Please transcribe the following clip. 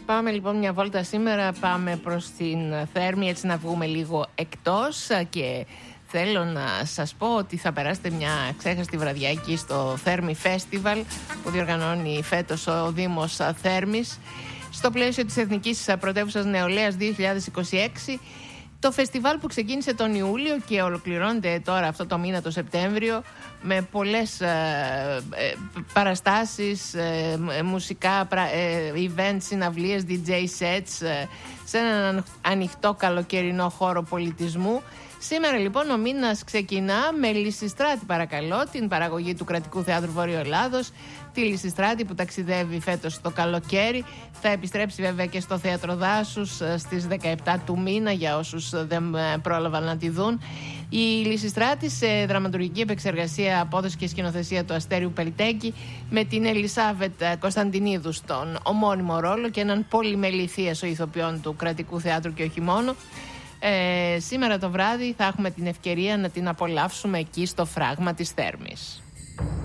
Πάμε λοιπόν μια βόλτα σήμερα, πάμε προς την Θέρμη, έτσι να βγούμε λίγο εκτός, και θέλω να σας πω ότι θα περάσετε μια ξέχαστη βραδιά εκεί στο Θέρμη Festival που διοργανώνει φέτος ο Δήμος Θέρμης στο πλαίσιο της Εθνικής Πρωτεύουσας Νεολαίας 2026. Το φεστιβάλ που ξεκίνησε τον Ιούλιο και ολοκληρώνεται τώρα αυτό το μήνα το Σεπτέμβριο με πολλές παραστάσεις, μουσικά events, συναυλίες, DJ sets σε έναν ανοιχτό καλοκαιρινό χώρο πολιτισμού. Σήμερα λοιπόν ο μήνας ξεκινά με Λυσιστράτη, παρακαλώ, την παραγωγή του Κρατικού Θεάτρου Βόρειο Ελλάδος. Τη Λυσιστράτη που ταξιδεύει φέτος το καλοκαίρι. Θα επιστρέψει βέβαια και στο Θέατρο Δάσους στις 17 του μήνα για όσους δεν πρόλαβαν να τη δουν. Η Λυσιστράτη σε δραματουργική επεξεργασία, απόδοση και σκηνοθεσία του Αστέριου Πελτέκη, με την Ελισάβετ Κωνσταντινίδου στον ομώνυμο ρόλο και έναν πολυμελή θίασο ηθοποιών του Κρατικού Θεάτρου και όχι μόνο. Σήμερα το βράδυ θα έχουμε την ευκαιρία να την απολαύσουμε εκεί στο Φράγμα της Θέρμης.